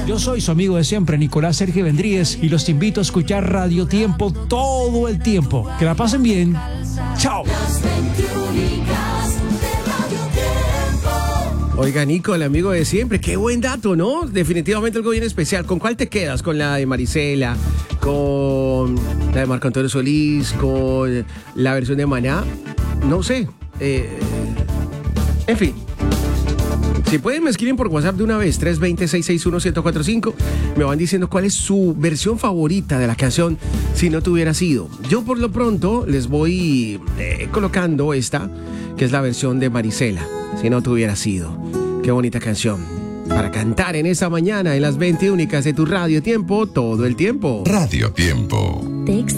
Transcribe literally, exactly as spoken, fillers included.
Yo soy su amigo de siempre, Nicolás Sergio Vendríez, y los invito a escuchar Radio Tiempo todo el tiempo. Que la pasen bien. Chao. Oiga, Nico, el amigo de siempre, qué buen dato, ¿no? Definitivamente algo bien especial. ¿Con cuál te quedas? ¿Con la de Marisela? ¿Con la de Marco Antonio Solís? ¿Con la versión de Maná? No sé. Eh, en fin. Si pueden, me escriben por WhatsApp de una vez, tres dos cero, seis seis uno, siete cuatro cinco. Me van diciendo cuál es su versión favorita de la canción Si no te hubiera sido. Yo por lo pronto les voy eh, colocando esta, que es la versión de Marisela, Si no te hubiera sido. Qué bonita canción para cantar en esa mañana en las veinte únicas de tu Radio Tiempo todo el tiempo. Radio Tiempo.